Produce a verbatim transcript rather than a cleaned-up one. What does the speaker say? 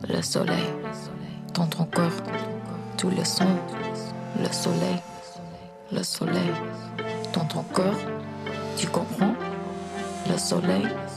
Le soleil, dans ton corps, tous les sons. Le soleil, le soleil, dans ton corps, tu comprends? Le soleil.